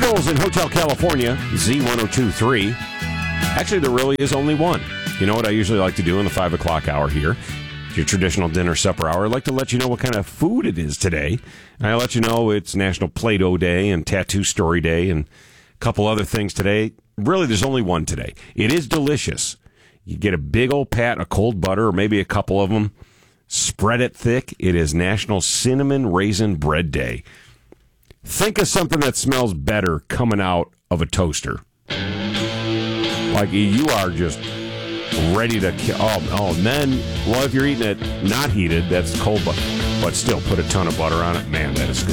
Michael's in Hotel California, Z1023. Actually, there really is only one. You know what I usually like to do in the 5 o'clock hour here? Your traditional dinner supper hour. I like to let you know what kind of food it is today. And I let you know it's National Play-Doh Day and Tattoo Story Day and a couple other things today. Really, there's only one today. It is delicious. You get a big old pat of cold butter, or maybe a couple of them. Spread it thick. It is National Cinnamon Raisin Bread Day. Think of something that smells better coming out of a toaster. Like you are just ready to kill. Oh, and then, well, if you're eating it not heated, that's cold butter. But still, put a ton of butter on it. Man, that is good.